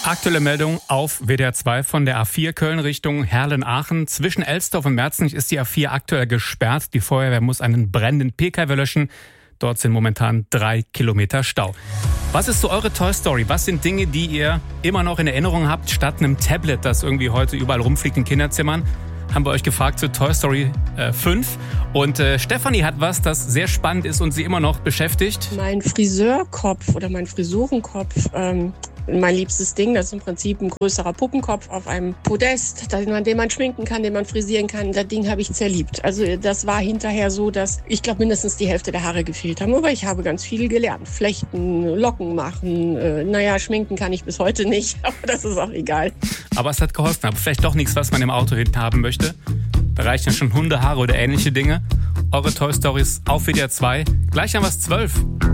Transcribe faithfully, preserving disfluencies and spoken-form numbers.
Aktuelle Meldung auf W D R zwei von der A vier Köln Richtung Herlen-Aachen. Zwischen Elsdorf und Merzenich ist die A vier aktuell gesperrt. Die Feuerwehr muss einen brennenden P K W löschen. Dort sind momentan drei Kilometer Stau. Was ist so eure Toy Story? Was sind Dinge, die ihr immer noch in Erinnerung habt, statt einem Tablet, das irgendwie heute überall rumfliegt in Kinderzimmern? Haben wir euch gefragt zu Toy Story äh, fünf. Und äh, Stefanie hat was, das sehr spannend ist und sie immer noch beschäftigt. Mein Friseurkopf oder mein Frisurenkopf, ähm, mein liebstes Ding, das ist im Prinzip ein größerer Puppenkopf auf einem Podest, den man, den man schminken kann, den man frisieren kann. Das Ding habe ich zerliebt. Also das war hinterher so, dass ich glaube mindestens die Hälfte der Haare gefehlt haben. Aber ich habe ganz viel gelernt. Flechten, Locken machen, äh, naja, schminken kann ich bis heute nicht, aber das ist auch egal. Aber es hat geholfen. Aber vielleicht doch nichts, was man im Auto hinten haben möchte. Da reichen ja schon Hundehaare oder ähnliche Dinge. Eure Toy Stories auf W D R zwei. Gleich haben wir es zwölf.